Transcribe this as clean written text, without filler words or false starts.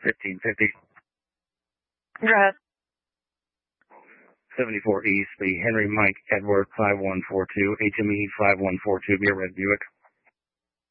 1550. Go ahead. 74 East, the Henry Mike Edward 5142, HME 5142, be a red Buick.